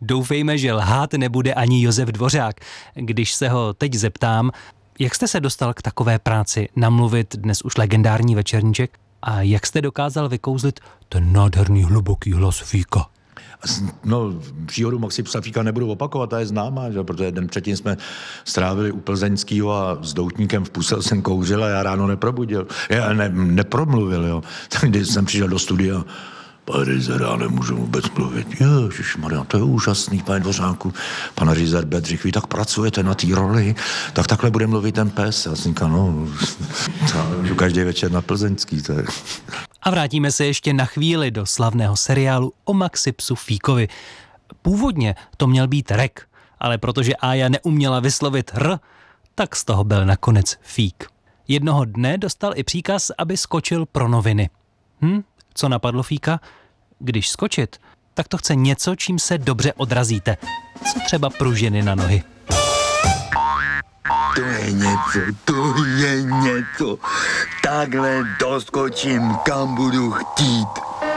Doufejme, že lhát nebude ani Josef Dvořák. Když se ho teď zeptám, jak jste se dostal k takové práci namluvit dnes už legendární Večerníček a jak jste dokázal vykouzlit ten nádherný hluboký hlas Fíka? No, příhodu Maxi psa Fíka nebudu opakovat, ta je známá, že? Protože den předtím jsme strávili u Plzeňskýho a s doutníkem v puse jsem kouřil a já ráno nepromluvil, jo. Tak když jsem přišel do studia, pane Ryzer, já nemůžu vůbec mluvit. Ježišmarja, to je úžasný, pane Dvořáku. Pane Ryzer Bedřich, vy tak pracujete na té roli, tak takhle bude mluvit ten pes. Já jsem říkal, no, každý večer na Plzeňský, to je... A vrátíme se ještě na chvíli do slavného seriálu o Maxi psu Fíkovi. Původně to měl být Rek, ale protože Ája neuměla vyslovit R, tak z toho byl nakonec Fík. Jednoho dne dostal i příkaz, aby skočil pro noviny. Co napadlo Fíka? Když skočit, tak to chce něco, čím se dobře odrazíte. Co třeba pružiny na nohy. To je něco. Takhle doskočím, kam budu chtít.